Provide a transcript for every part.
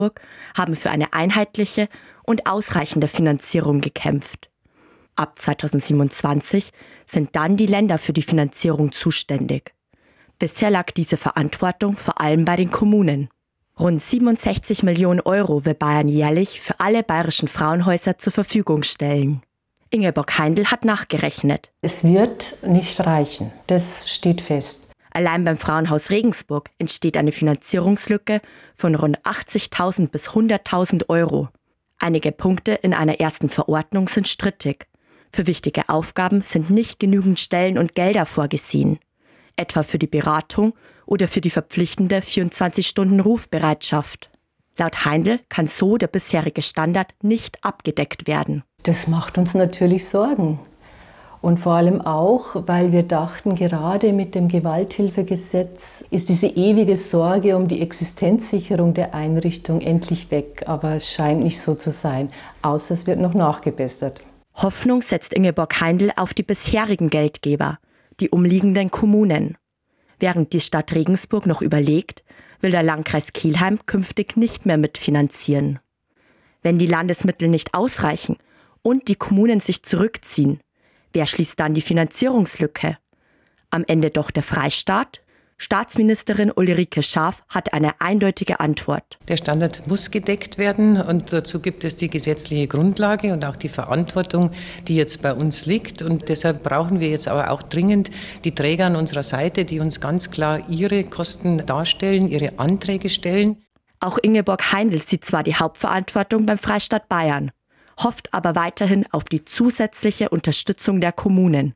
haben für eine einheitliche und ausreichende Finanzierung gekämpft. Ab 2027 sind dann die Länder für die Finanzierung zuständig. Bisher lag diese Verantwortung vor allem bei den Kommunen. Rund 67 Millionen Euro will Bayern jährlich für alle bayerischen Frauenhäuser zur Verfügung stellen. Ingeborg Heindl hat nachgerechnet. Es wird nicht reichen, das steht fest. Allein beim Frauenhaus Regensburg entsteht eine Finanzierungslücke von rund 80.000 bis 100.000 Euro. Einige Punkte in einer ersten Verordnung sind strittig. Für wichtige Aufgaben sind nicht genügend Stellen und Gelder vorgesehen. Etwa für die Beratung oder für die verpflichtende 24-Stunden-Rufbereitschaft. Laut Heindl kann so der bisherige Standard nicht abgedeckt werden. Das macht uns natürlich Sorgen. Und vor allem auch, weil wir dachten, gerade mit dem Gewalthilfegesetz ist diese ewige Sorge um die Existenzsicherung der Einrichtung endlich weg. Aber es scheint nicht so zu sein, außer es wird noch nachgebessert. Hoffnung setzt Ingeborg Heindl auf die bisherigen Geldgeber, die umliegenden Kommunen. Während die Stadt Regensburg noch überlegt, will der Landkreis Kelheim künftig nicht mehr mitfinanzieren. Wenn die Landesmittel nicht ausreichen und die Kommunen sich zurückziehen, wer schließt dann die Finanzierungslücke? Am Ende doch der Freistaat? Staatsministerin Ulrike Schaaf hat eine eindeutige Antwort. Der Standard muss gedeckt werden und dazu gibt es die gesetzliche Grundlage und auch die Verantwortung, die jetzt bei uns liegt. Und deshalb brauchen wir jetzt aber auch dringend die Träger an unserer Seite, die uns ganz klar ihre Kosten darstellen, ihre Anträge stellen. Auch Ingeborg Heindl sieht zwar die Hauptverantwortung beim Freistaat Bayern, hofft aber weiterhin auf die zusätzliche Unterstützung der Kommunen.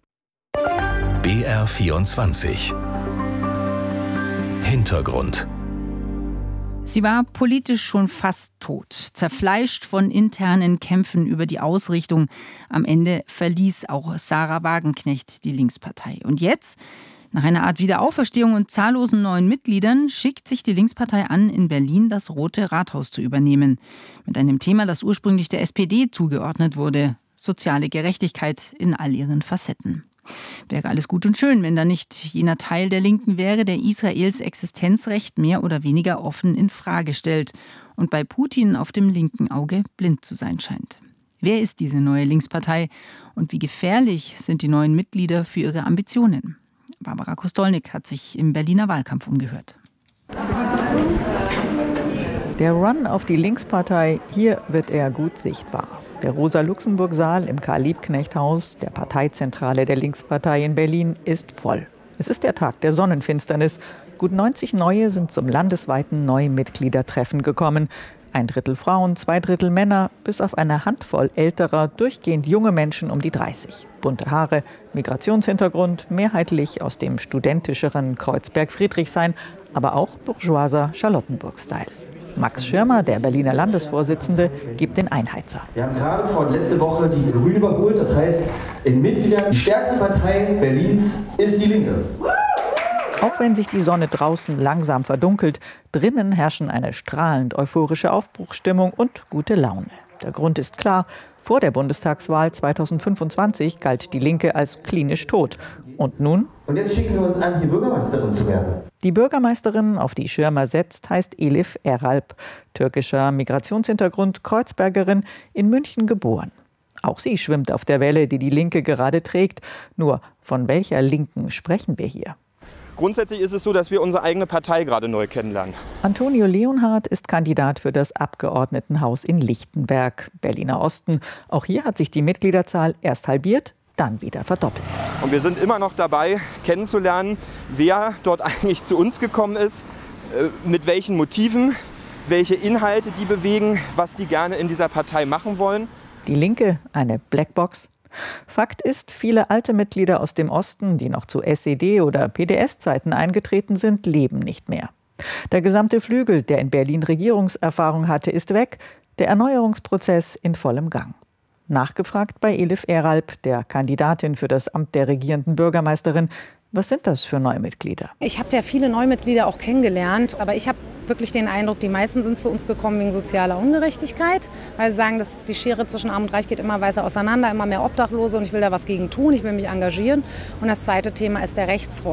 BR24 Hintergrund. Sie war politisch schon fast tot, zerfleischt von internen Kämpfen über die Ausrichtung. Am Ende verließ auch Sarah Wagenknecht die Linkspartei. Und jetzt, nach einer Art Wiederauferstehung und zahllosen neuen Mitgliedern, schickt sich die Linkspartei an, in Berlin das Rote Rathaus zu übernehmen. Mit einem Thema, das ursprünglich der SPD zugeordnet wurde: soziale Gerechtigkeit in all ihren Facetten. Wäre alles gut und schön, wenn da nicht jener Teil der Linken wäre, der Israels Existenzrecht mehr oder weniger offen in Frage stellt und bei Putin auf dem linken Auge blind zu sein scheint. Wer ist diese neue Linkspartei und wie gefährlich sind die neuen Mitglieder für ihre Ambitionen? Barbara Kostolnik hat sich im Berliner Wahlkampf umgehört. Der Run auf die Linkspartei, hier wird er gut sichtbar. Der Rosa-Luxemburg-Saal im Karl-Liebknecht-Haus, der Parteizentrale der Linkspartei in Berlin, ist voll. Es ist der Tag der Sonnenfinsternis. Gut 90 Neue sind zum landesweiten Neumitgliedertreffen gekommen. 1/3 Frauen, 2/3 Männer, bis auf eine Handvoll älterer, durchgehend junge Menschen um die 30. Bunte Haare, Migrationshintergrund, mehrheitlich aus dem studentischeren Kreuzberg-Friedrichshain, aber auch bourgeoiser Charlottenburg-Style. Max Schirmer, der Berliner Landesvorsitzende, gibt den Einheizer. Wir haben gerade letzte Woche die Grünen überholt. Das heißt, in Mitgliedern die stärkste Partei Berlins ist die Linke. Auch wenn sich die Sonne draußen langsam verdunkelt, drinnen herrschen eine strahlend euphorische Aufbruchsstimmung und gute Laune. Der Grund ist klar: Vor der Bundestagswahl 2025 galt die Linke als klinisch tot. Und nun? Und jetzt schicken wir uns an, hier Bürgermeisterin zu werden. Die Bürgermeisterin, auf die Schirmer setzt, heißt Elif Eralp. Türkischer Migrationshintergrund, Kreuzbergerin, in München geboren. Auch sie schwimmt auf der Welle, die die Linke gerade trägt. Nur, von welcher Linken sprechen wir hier? Grundsätzlich ist es so, dass wir unsere eigene Partei gerade neu kennenlernen. Antonio Leonhardt ist Kandidat für das Abgeordnetenhaus in Lichtenberg, Berliner Osten. Auch hier hat sich die Mitgliederzahl erst halbiert, dann wieder verdoppelt. Und wir sind immer noch dabei, kennenzulernen, wer dort eigentlich zu uns gekommen ist, mit welchen Motiven, welche Inhalte die bewegen, was die gerne in dieser Partei machen wollen. Die Linke, eine Blackbox. Fakt ist, viele alte Mitglieder aus dem Osten, die noch zu SED- oder PDS-Zeiten eingetreten sind, leben nicht mehr. Der gesamte Flügel, der in Berlin Regierungserfahrung hatte, ist weg. Der Erneuerungsprozess in vollem Gang. Nachgefragt bei Elif Eralp, der Kandidatin für das Amt der regierenden Bürgermeisterin: Was sind das für Neumitglieder? Ich habe ja viele Neumitglieder auch kennengelernt, aber ich habe wirklich den Eindruck, die meisten sind zu uns gekommen wegen sozialer Ungerechtigkeit, weil sie sagen, dass die Schere zwischen Arm und Reich geht immer weiter auseinander, immer mehr Obdachlose und ich will da was gegen tun, ich will mich engagieren. Und das zweite Thema ist der Rechtsruck.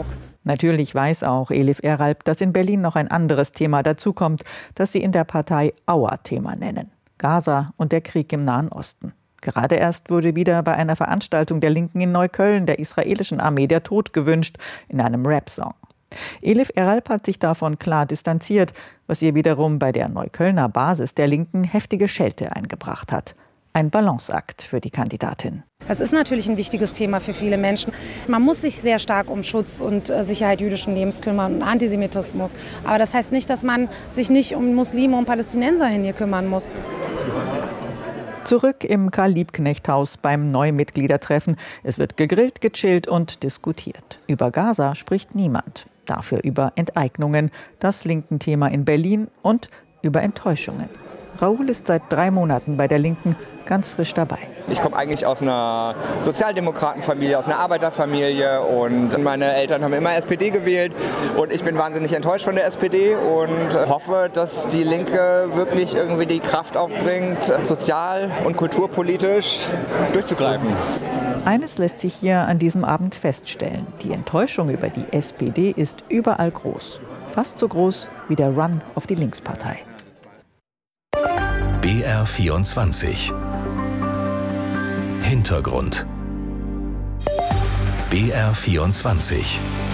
Natürlich weiß auch Elif Eralp, dass in Berlin noch ein anderes Thema dazukommt, das sie in der Partei Auer-Thema nennen: Gaza und der Krieg im Nahen Osten. Gerade erst wurde wieder bei einer Veranstaltung der Linken in Neukölln der israelischen Armee der Tod gewünscht, in einem Rap-Song. Elif Eralp hat sich davon klar distanziert, was ihr wiederum bei der Neuköllner Basis der Linken heftige Schelte eingebracht hat. Ein Balanceakt für die Kandidatin. Das ist natürlich ein wichtiges Thema für viele Menschen. Man muss sich sehr stark um Schutz und Sicherheit jüdischen Lebens kümmern und Antisemitismus. Aber das heißt nicht, dass man sich nicht um Muslime und Palästinenser hier kümmern muss. Zurück im Karl-Liebknecht-Haus beim Neumitgliedertreffen. Es wird gegrillt, gechillt und diskutiert. Über Gaza spricht niemand. Dafür über Enteignungen, das Linken-Thema in Berlin und über Enttäuschungen. Raoul ist seit 3 Monaten bei der Linken, ganz frisch dabei. Ich komme eigentlich aus einer Sozialdemokratenfamilie, aus einer Arbeiterfamilie, und meine Eltern haben immer SPD gewählt und ich bin wahnsinnig enttäuscht von der SPD und hoffe, dass die Linke wirklich irgendwie die Kraft aufbringt, sozial- und kulturpolitisch durchzugreifen. Eines lässt sich hier an diesem Abend feststellen: Die Enttäuschung über die SPD ist überall groß. Fast so groß wie der Run auf die Linkspartei. BR24 Hintergrund. BR24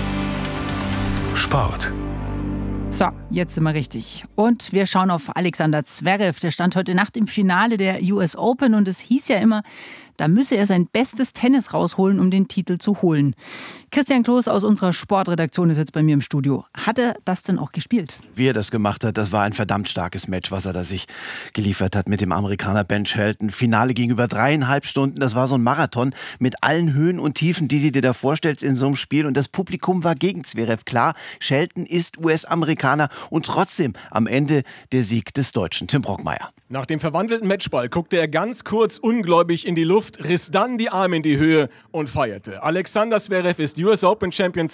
Sport. So, jetzt sind wir richtig. Und wir schauen auf Alexander Zverev. Der stand heute Nacht im Finale der US Open und es hieß ja immer, da müsse er sein bestes Tennis rausholen, um den Titel zu holen. Christian Kloß aus unserer Sportredaktion ist jetzt bei mir im Studio. Hat er das denn auch gespielt? Wie er das gemacht hat, das war ein verdammt starkes Match, was er da sich geliefert hat mit dem Amerikaner Ben Shelton. Finale ging über 3,5 Stunden. Das war so ein Marathon mit allen Höhen und Tiefen, die du dir da vorstellst in so einem Spiel. Und das Publikum war gegen Zverev. Klar, Shelton ist US-Amerikaner und trotzdem am Ende der Sieg des Deutschen. Tim Brockmeier. Nach dem verwandelten Matchball guckte er ganz kurz ungläubig in die Luft, riss dann die Arme in die Höhe und feierte. Alexander Zverev ist US Open Champion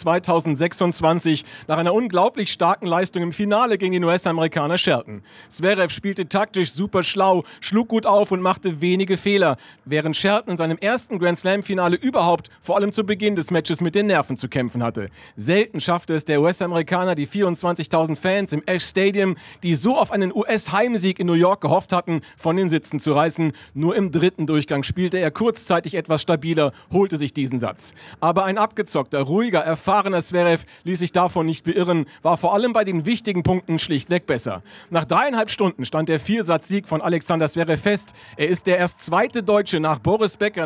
2026 nach einer unglaublich starken Leistung im Finale gegen den US-Amerikaner Shelton. Zverev spielte taktisch super schlau, schlug gut auf und machte wenige Fehler, während Shelton in seinem ersten Grand Slam-Finale überhaupt vor allem zu Beginn des Matches mit den Nerven zu kämpfen hatte. Selten schaffte es der US-Amerikaner, die 24.000 Fans im Ash Stadium, die so auf einen US-Heimsieg in New York gehofft hatten, von den Sitzen zu reißen. Nur im dritten Durchgang spielte er kurzzeitig etwas stabiler, holte sich diesen Satz. Aber ein abgezockter, ruhiger, erfahrener Zverev ließ sich davon nicht beirren, war vor allem bei den wichtigen Punkten schlichtweg besser. Nach 3,5 Stunden stand der Viersatzsieg von Alexander Zverev fest. Er ist der erst zweite Deutsche nach Boris Becker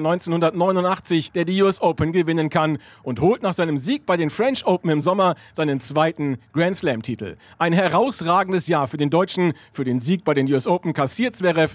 1989, der die US Open gewinnen kann und holt nach seinem Sieg bei den French Open im Sommer seinen zweiten Grand Slam-Titel. Ein herausragendes Jahr für den Deutschen. Für den Sieg bei den US Open kassiert Zverev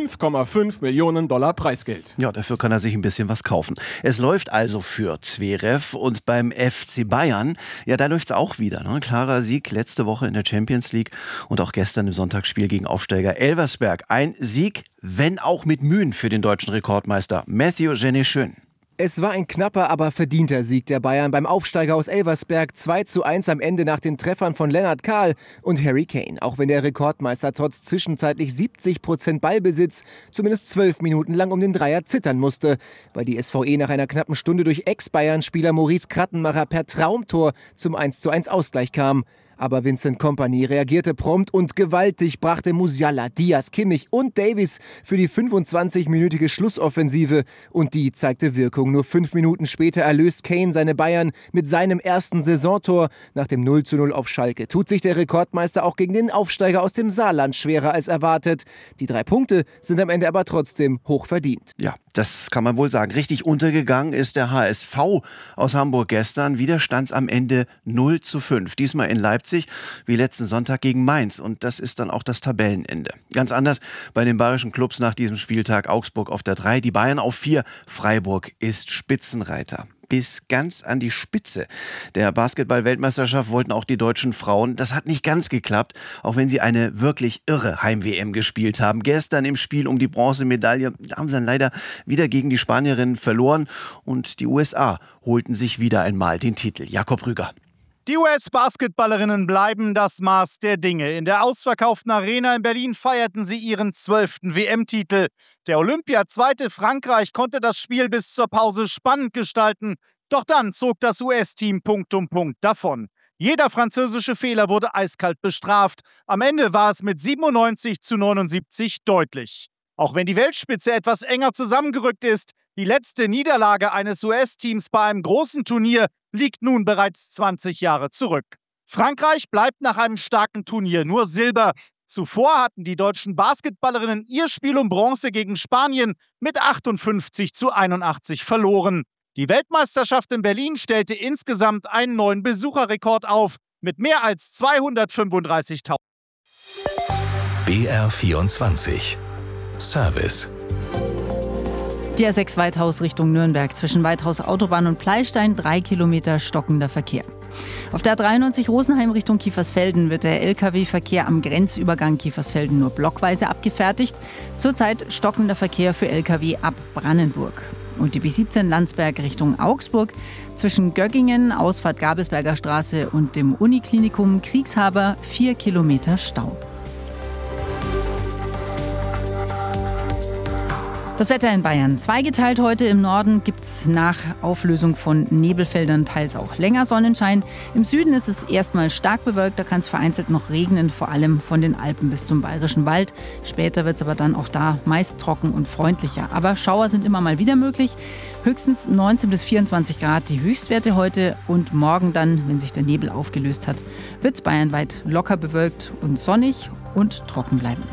$5,5 Millionen Preisgeld. Ja, dafür kann er sich ein bisschen was kaufen. Es läuft also für Zverev und beim FC Bayern, ja, da läuft es auch wieder. Ne? Klarer Sieg letzte Woche in der Champions League und auch gestern im Sonntagsspiel gegen Aufsteiger Elversberg. Ein Sieg, wenn auch mit Mühen für den deutschen Rekordmeister Matthew Geneschön. Es war ein knapper, aber verdienter Sieg der Bayern beim Aufsteiger aus Elversberg. 2:1 am Ende nach den Treffern von Lennart Kahl und Harry Kane. Auch wenn der Rekordmeister trotz zwischenzeitlich 70% Ballbesitz zumindest 12 Minuten lang um den Dreier zittern musste, weil die SVE nach einer knappen Stunde durch Ex-Bayern-Spieler Maurice Krattenmacher per Traumtor zum 1:1 Ausgleich kam. Aber Vincent Kompany reagierte prompt und gewaltig, brachte Musiala, Diaz, Kimmich und Davies für die 25-minütige Schlussoffensive. Und die zeigte Wirkung. Nur 5 Minuten später erlöst Kane seine Bayern mit seinem ersten Saisontor. Nach dem 0:0 auf Schalke tut sich der Rekordmeister auch gegen den Aufsteiger aus dem Saarland schwerer als erwartet. Die 3 Punkte sind am Ende aber trotzdem hoch verdient. Ja, das kann man wohl sagen. Richtig untergegangen ist der HSV aus Hamburg gestern. Wieder stand's am Ende 0:5. Diesmal in Leipzig wie letzten Sonntag gegen Mainz. Und das ist dann auch das Tabellenende. Ganz anders bei den bayerischen Clubs nach diesem Spieltag. Augsburg auf der 3, die Bayern auf 4. Freiburg ist Spitzenreiter. Bis ganz an die Spitze der Basketball-Weltmeisterschaft wollten auch die deutschen Frauen. Das hat nicht ganz geklappt, auch wenn sie eine wirklich irre Heim-WM gespielt haben. Gestern im Spiel um die Bronzemedaille haben sie dann leider wieder gegen die Spanierinnen verloren. Und die USA holten sich wieder einmal den Titel. Jakob Rüger. Die US-Basketballerinnen bleiben das Maß der Dinge. In der ausverkauften Arena in Berlin feierten sie ihren 12. WM-Titel. Der Olympia-Zweite Frankreich konnte das Spiel bis zur Pause spannend gestalten. Doch dann zog das US-Team Punkt um Punkt davon. Jeder französische Fehler wurde eiskalt bestraft. Am Ende war es mit 97:79 deutlich. Auch wenn die Weltspitze etwas enger zusammengerückt ist, die letzte Niederlage eines US-Teams bei einem großen Turnier liegt nun bereits 20 Jahre zurück. Frankreich bleibt nach einem starken Turnier nur Silber. Zuvor hatten die deutschen Basketballerinnen ihr Spiel um Bronze gegen Spanien mit 58:81 verloren. Die Weltmeisterschaft in Berlin stellte insgesamt einen neuen Besucherrekord auf mit mehr als 235.000. BR24 Service. Die A6 Weithaus Richtung Nürnberg zwischen Weithaus Autobahn und Pleistein 3 Kilometer stockender Verkehr. Auf der A93 Rosenheim Richtung Kiefersfelden wird der Lkw-Verkehr am Grenzübergang Kiefersfelden nur blockweise abgefertigt. Zurzeit stockender Verkehr für Lkw ab Brannenburg. Und die B17 Landsberg Richtung Augsburg zwischen Göggingen, Ausfahrt Gabelsberger Straße und dem Uniklinikum Kriegshaber 4 Kilometer Stau. Das Wetter in Bayern. Zweigeteilt heute. Im Norden gibt es nach Auflösung von Nebelfeldern teils auch länger Sonnenschein. Im Süden ist es erstmal stark bewölkt. Da kann es vereinzelt noch regnen, vor allem von den Alpen bis zum Bayerischen Wald. Später wird es aber dann auch da meist trocken und freundlicher. Aber Schauer sind immer mal wieder möglich. Höchstens 19 bis 24 Grad die Höchstwerte heute. Und morgen dann, wenn sich der Nebel aufgelöst hat, wird es bayernweit locker bewölkt und sonnig und trocken bleiben.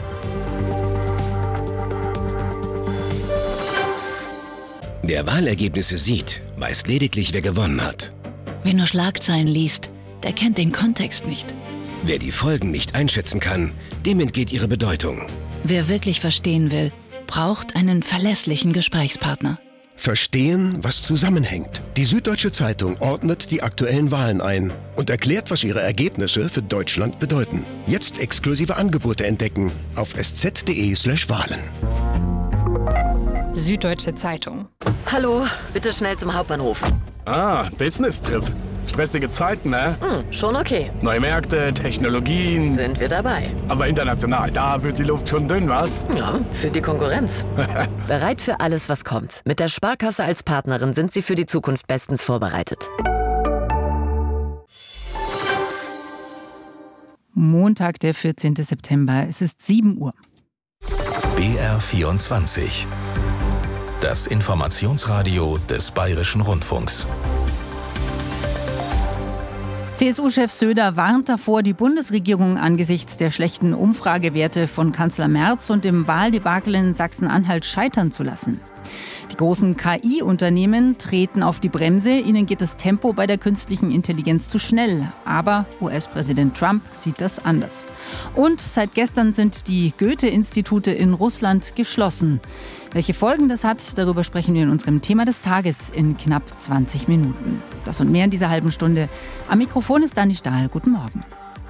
Wer Wahlergebnisse sieht, weiß lediglich, wer gewonnen hat. Wer nur Schlagzeilen liest, der kennt den Kontext nicht. Wer die Folgen nicht einschätzen kann, dem entgeht ihre Bedeutung. Wer wirklich verstehen will, braucht einen verlässlichen Gesprächspartner. Verstehen, was zusammenhängt. Die Süddeutsche Zeitung ordnet die aktuellen Wahlen ein und erklärt, was ihre Ergebnisse für Deutschland bedeuten. Jetzt exklusive Angebote entdecken auf sz.de/Wahlen. Süddeutsche Zeitung. Hallo, bitte schnell zum Hauptbahnhof. Business-Trip. Stressige Zeiten, ne? Schon okay. Neue Märkte, Technologien. Sind wir dabei. Aber international, da wird die Luft schon dünn, was? Ja, für die Konkurrenz. Bereit für alles, was kommt. Mit der Sparkasse als Partnerin sind Sie für die Zukunft bestens vorbereitet. Montag, der 14. September. Es ist 7 Uhr. BR24. Das Informationsradio des Bayerischen Rundfunks. CSU-Chef Söder warnt davor, die Bundesregierung angesichts der schlechten Umfragewerte von Kanzler Merz und dem Wahldebakel in Sachsen-Anhalt scheitern zu lassen. Die großen KI-Unternehmen treten auf die Bremse. Ihnen geht das Tempo bei der künstlichen Intelligenz zu schnell. Aber US-Präsident Trump sieht das anders. Und seit gestern sind die Goethe-Institute in Russland geschlossen. Welche Folgen das hat, darüber sprechen wir in unserem Thema des Tages in knapp 20 Minuten. Das und mehr in dieser halben Stunde. Am Mikrofon ist Dani Stahl. Guten Morgen.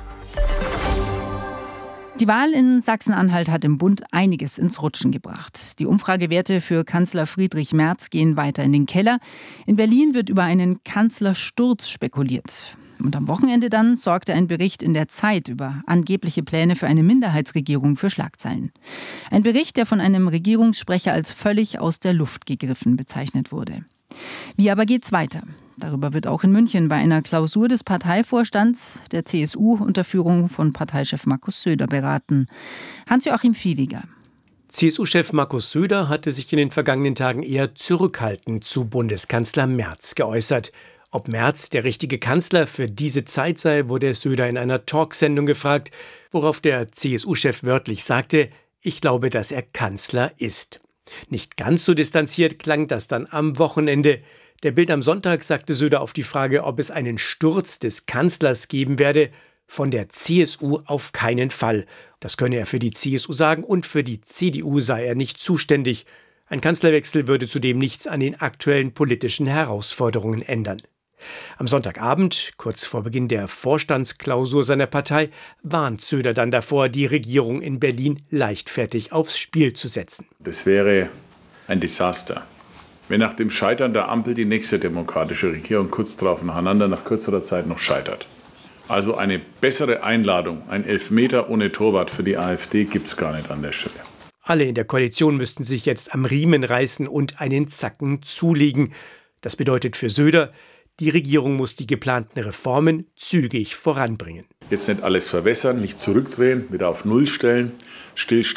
Die Wahl in Sachsen-Anhalt hat im Bund einiges ins Rutschen gebracht. Die Umfragewerte für Kanzler Friedrich Merz gehen weiter in den Keller. In Berlin wird über einen Kanzlersturz spekuliert. Und am Wochenende dann sorgte ein Bericht in der Zeit über angebliche Pläne für eine Minderheitsregierung für Schlagzeilen. Ein Bericht, der von einem Regierungssprecher als völlig aus der Luft gegriffen bezeichnet wurde. Wie aber geht's weiter? Darüber wird auch in München bei einer Klausur des Parteivorstands der CSU unter Führung von Parteichef Markus Söder beraten. Hans-Joachim Viehweger. CSU-Chef Markus Söder hatte sich in den vergangenen Tagen eher zurückhaltend zu Bundeskanzler Merz geäußert. Ob Merz der richtige Kanzler für diese Zeit sei, wurde Söder in einer Talksendung gefragt, worauf der CSU-Chef wörtlich sagte, ich glaube, dass er Kanzler ist. Nicht ganz so distanziert klang das dann am Wochenende. Der Bild am Sonntag sagte Söder auf die Frage, ob es einen Sturz des Kanzlers geben werde, von der CSU auf keinen Fall. Das könne er für die CSU sagen und für die CDU sei er nicht zuständig. Ein Kanzlerwechsel würde zudem nichts an den aktuellen politischen Herausforderungen ändern. Am Sonntagabend, kurz vor Beginn der Vorstandsklausur seiner Partei, warnt Söder dann davor, die Regierung in Berlin leichtfertig aufs Spiel zu setzen. Das wäre ein Desaster. Wenn nach dem Scheitern der Ampel die nächste demokratische Regierung kurz darauf nacheinander nach kürzerer Zeit noch scheitert. Also eine bessere Einladung, ein Elfmeter ohne Torwart für die AfD gibt es gar nicht an der Stelle. Alle in der Koalition müssten sich jetzt am Riemen reißen und einen Zacken zulegen. Das bedeutet für Söder, die Regierung muss die geplanten Reformen zügig voranbringen. Jetzt nicht alles verwässern, nicht zurückdrehen, wieder auf Null stellen, stillstehen.